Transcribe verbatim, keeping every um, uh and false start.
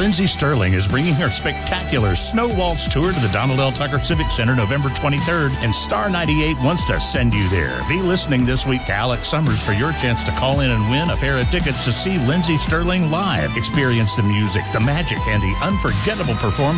Lindsey Sterling is bringing her spectacular Snow Waltz tour to the Donald L. Tucker Civic Center November twenty-third, and Star ninety-eight wants to send you there. Be listening this week to Alex Summers for your chance to call in and win a pair of tickets to see Lindsey Sterling live. Experience the music, the magic, and the unforgettable performance